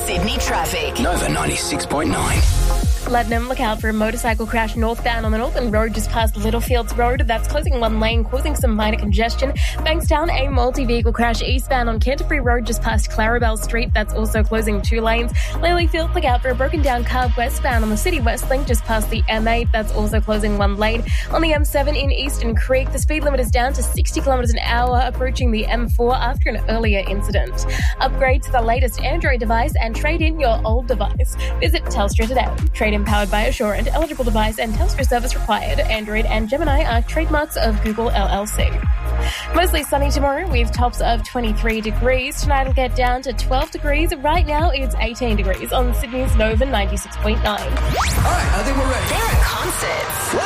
Sydney traffic. Nova 96.9. Lebanon, look out for a motorcycle crash northbound on the Northern Road just past Littlefields Road. That's closing one lane, causing some minor congestion. Bankstown, a multi-vehicle crash eastbound on Canterbury Road just past Clarabelle Street. That's also closing 2 lanes. Lilyfield, look out for a broken down car westbound on the City West Link just past the M8. That's also closing 1 lane. On the M7 in Eastern Creek, the speed limit is down to 60 kilometres an hour, approaching the M4 after an earlier incident. Upgrade to the latest Android device and trade in your old device. Visit Telstra today. Trade-in powered by Assurant. Eligible device and Telstra service required. Android and Gemini are trademarks of Google LLC. Mostly sunny tomorrow with tops of 23 degrees. Tonight it'll get down to 12 degrees. Right now it's 18 degrees on Sydney's Nova 96.9. All right, I think we're ready. There are concerts.